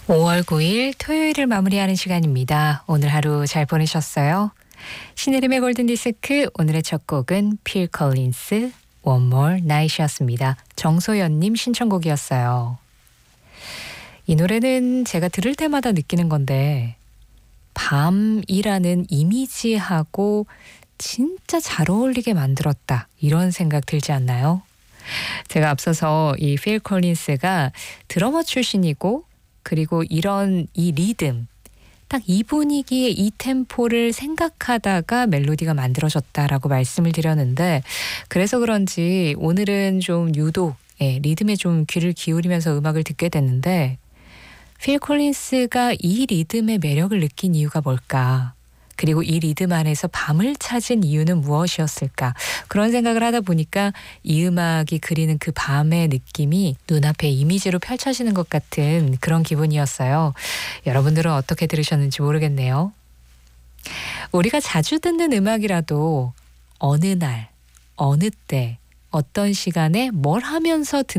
5월 9일 토요일을 마무리하는 시간입니다. 오늘 하루 잘 보내셨어요? 신혜림의 골든디스크 오늘의 첫 곡은 필 컬린스 One More Night이었습니다. 정소연님 신청곡이었어요. 이 노래는 제가 들을 때마다 느끼는 건데 밤이라는 이미지하고 진짜 잘 어울리게 만들었다 이런 생각 들지 않나요? 제가 앞서서 이 필 컬린스가 드러머 출신이고 그리고 이 리듬 딱 이 분위기의 이 템포를 생각하다가 멜로디가 만들어졌다라고 말씀을 드렸는데 그래서 그런지 오늘은 좀 유독 리듬에 좀 귀를 기울이면서 음악을 듣게 됐는데 필 콜린스가 이 리듬의 매력을 느낀 이유가 뭘까? 그리고 이 리듬 안에서 밤을 찾은 이유는 무엇이었을까? 그런 생각을 하다 보니까 이 음악이 그리는 그 밤의 느낌이 눈앞에 이미지로 펼쳐지는 것 같은 그런 기분이었어요. 여러분들은 어떻게 들으셨는지 모르겠네요. 우리가 자주 듣는 음악이라도 어느 날, 어느 때, 어떤 시간에 뭘 하면서 듣는